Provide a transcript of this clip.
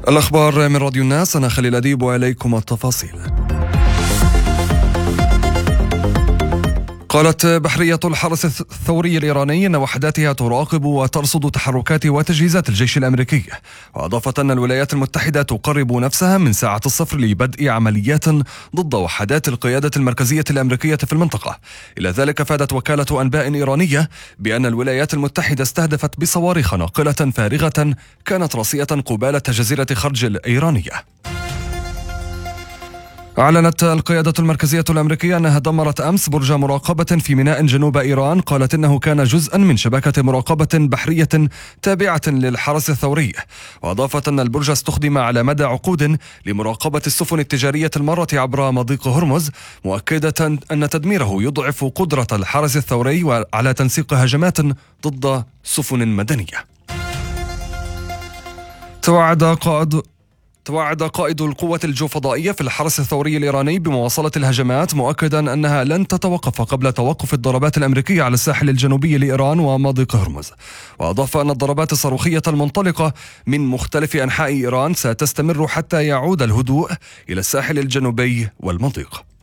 الأخبار من راديو الناس، أنا خليل أديب وإليكم التفاصيل. قالت بحرية الحرس الثوري الإيراني أن وحداتها تراقب وترصد تحركات وتجهيزات الجيش الأمريكي، وأضافت أن الولايات المتحدة تقرب نفسها من ساعة الصفر لبدء عمليات ضد وحدات القيادة المركزية الأمريكية في المنطقة. إلى ذلك فادت وكالة أنباء إيرانية بأن الولايات المتحدة استهدفت بصواريخ ناقلة فارغة كانت راسية قبالة جزيرة خرج الإيرانية. أعلنت القيادة المركزية الأمريكية أنها دمرت أمس برج مراقبة في ميناء جنوب إيران، قالت إنه كان جزءا من شبكة مراقبة بحرية تابعة للحرس الثوري، وأضافت أن البرج استخدم على مدى عقود لمراقبة السفن التجارية المارة عبر مضيق هرمز، مؤكدة أن تدميره يضعف قدرة الحرس الثوري على تنسيق هجمات ضد سفن مدنية. توعد قائد القوة الجوفضائية في الحرس الثوري الإيراني بمواصلة الهجمات، مؤكدا أنها لن تتوقف قبل توقف الضربات الأمريكية على الساحل الجنوبي لإيران ومضيق هرمز. وأضاف أن الضربات الصاروخية المنطلقة من مختلف أنحاء إيران ستستمر حتى يعود الهدوء إلى الساحل الجنوبي والمضيق.